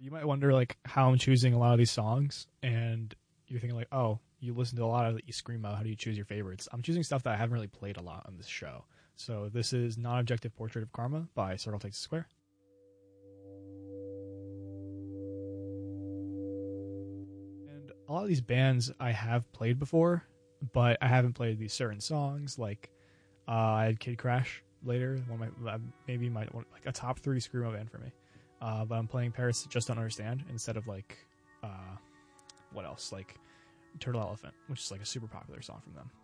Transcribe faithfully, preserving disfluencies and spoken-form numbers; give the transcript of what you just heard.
you might wonder like how I'm choosing a lot of these songs, and you're thinking like, oh, you listen to a lot of the Screamo. How do you choose your favorites? I'm choosing stuff that I haven't really played a lot on this show. So this is Non-Objective Portrait of Karma by Circle Takes a Square. And a lot of these bands I have played before, but I haven't played these certain songs. Like uh, I had Kid Crash later, one of my maybe my one, like a top three Screamo band for me. Uh, but I'm playing Paris Just Don't Understand instead of like uh, what else like Turtle Elephant, which is like a super popular song from them.